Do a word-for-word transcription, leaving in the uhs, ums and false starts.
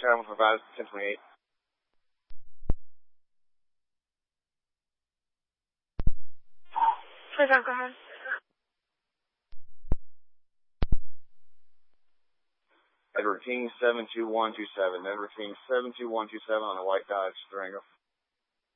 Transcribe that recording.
Travel for five, ten twenty-eight. Please don't go ahead. Edward King, seven two one two seven. Edward King, seven two one two seven on a white Dodge Durango.